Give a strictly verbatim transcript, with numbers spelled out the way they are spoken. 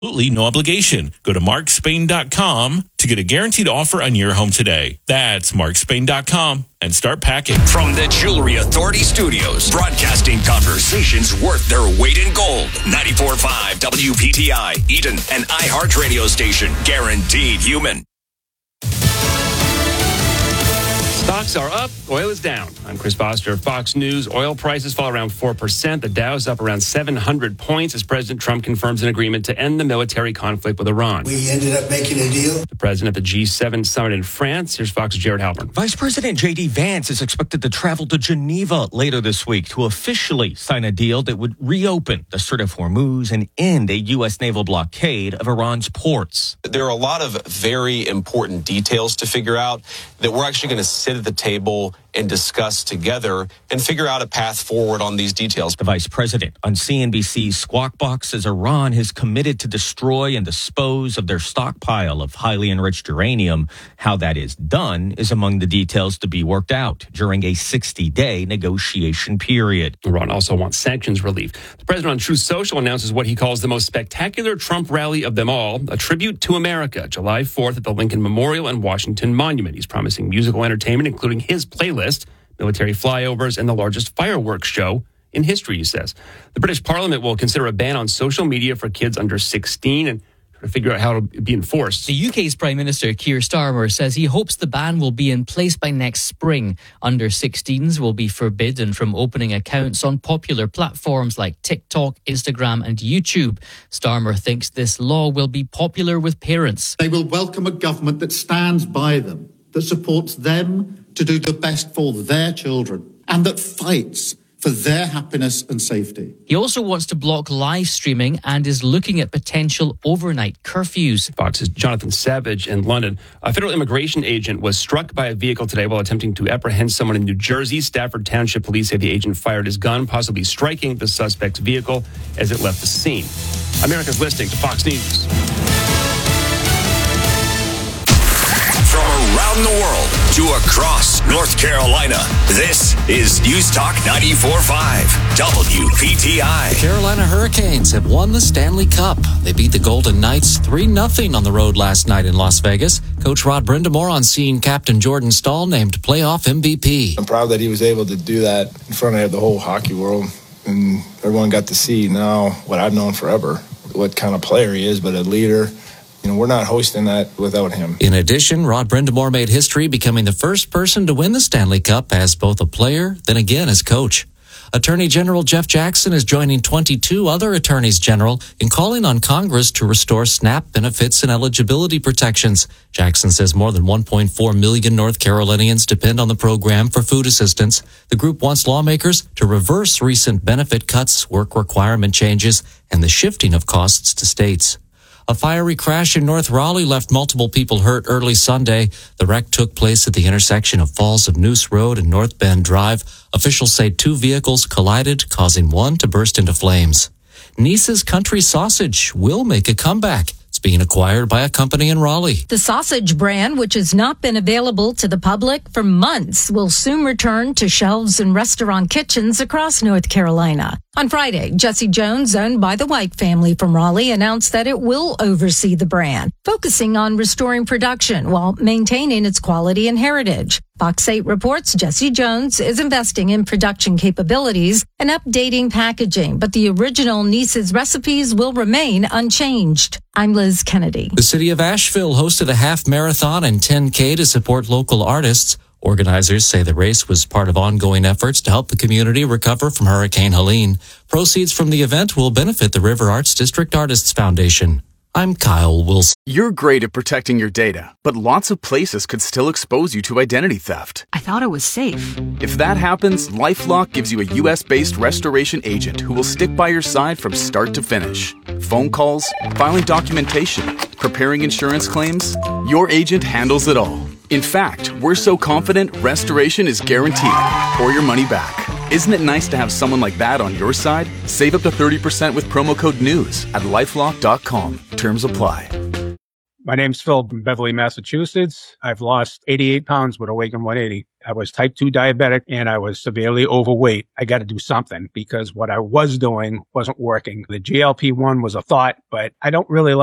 Absolutely no obligation. Go to mark spain dot com to get a guaranteed offer on your home today. That's mark spain dot com and start packing. From the Jewelry Authority Studios, broadcasting conversations worth their weight in gold. ninety-four point five W P T I, Eden, an iHeart radio station. Guaranteed human. Stocks are up, oil is down. I'm Chris Foster, Fox News. Oil prices fall around four percent. The Dow's up around seven hundred points as President Trump confirms an agreement to end the military conflict with Iran. We ended up making a deal. The president at the G seven summit in France. Here's Fox's Jared Halpern. Vice President J D Vance is expected to travel to Geneva later this week to officially sign a deal that would reopen the Strait of Hormuz and end a U S naval blockade of Iran's ports. There are a lot of very important details to figure out that we're actually going to sit at the table and discuss together and figure out a path forward on these details. The vice president on C N B C's Squawk Box says Iran has committed to destroy and dispose of their stockpile of highly enriched uranium. How that is done is among the details to be worked out during a sixty-day negotiation period. Iran also wants sanctions relief. The president on Truth Social announces what he calls the most spectacular Trump rally of them all, a tribute to America, July fourth at the Lincoln Memorial and Washington Monument. He's promising musical entertainment, including his playlist, military flyovers, and the largest fireworks show in history, he says. The British Parliament will consider a ban on social media for kids under sixteen and try to figure out how to be enforced. The U K's Prime Minister Keir Starmer says he hopes the ban will be in place by next spring. Under sixteens will be forbidden from opening accounts on popular platforms like TikTok, Instagram, and YouTube. Starmer thinks this law will be popular with parents. They will welcome a government that stands by them, that supports them to do the best for their children, and that fights for their happiness and safety. He also wants to block live streaming and is looking at potential overnight curfews. Fox's Jonathan Savage in London. A federal immigration agent was struck by a vehicle today while attempting to apprehend someone in New Jersey. Stafford Township police say the agent fired his gun, possibly striking the suspect's vehicle as it left the scene. America's listening to Fox News. From around the world to across North Carolina, this is News Talk ninety-four point five W P T I. The Carolina Hurricanes have won the Stanley Cup. They beat the Golden Knights three nothing on the road last night in Las Vegas. Coach Rod Brindamore on seeing Captain Jordan Stahl named playoff M V P. I'm proud that he was able to do that in front of the whole hockey world, and everyone got to see now what I've known forever, what kind of player he is, but a leader. You know, we're not hosting that without him. In addition, Rod Brindamore made history, becoming the first person to win the Stanley Cup as both a player, then again as coach. Attorney General Jeff Jackson is joining twenty-two other attorneys general in calling on Congress to restore SNAP benefits and eligibility protections. Jackson says more than one point four million North Carolinians depend on the program for food assistance. The group wants lawmakers to reverse recent benefit cuts, work requirement changes, and the shifting of costs to states. A fiery crash in North Raleigh left multiple people hurt early Sunday. The wreck took place at the intersection of Falls of Noose Road and North Bend Drive. Officials say two vehicles collided, causing one to burst into flames. Nice's Country Sausage will make a comeback. It's being acquired by a company in Raleigh. The sausage brand, which has not been available to the public for months, will soon return to shelves in restaurant kitchens across North Carolina. On Friday, Jesse Jones, owned by the White family from Raleigh, announced that it will oversee the brand, focusing on restoring production while maintaining its quality and heritage. Fox eight reports Jesse Jones is investing in production capabilities and updating packaging, but the original Nice's recipes will remain unchanged. I'm Liz Kennedy. The city of Asheville hosted a half marathon and ten K to support local artists. Organizers say the race was part of ongoing efforts to help the community recover from Hurricane Helene. Proceeds from the event will benefit the River Arts District Artists Foundation. I'm Kyle Wilson. You're great at protecting your data, but lots of places could still expose you to identity theft. I thought it was safe. If that happens, LifeLock gives you a U S-based restoration agent who will stick by your side from start to finish. Phone calls, filing documentation, preparing insurance claims, your agent handles it all. In fact, we're so confident restoration is guaranteed or your money back. Isn't it nice to have someone like that on your side? Save up to thirty percent with promo code NEWS at lifelock dot com. Terms apply. My name's Phil from Beverly, Massachusetts. I've lost eighty-eight pounds with Awaken one eighty. I was type two diabetic and I was severely overweight. I got to do something because what I was doing wasn't working. The G L P one was a thought, but I don't really like